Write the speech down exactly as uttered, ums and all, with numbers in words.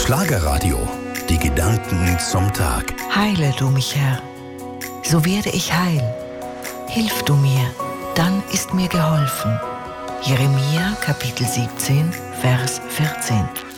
Schlagerradio. Die Gedanken zum Tag. Heile du mich, Herr, so werde ich heil. Hilf du mir, dann ist mir geholfen. Jeremia Kapitel siebzehn, Vers vierzehn.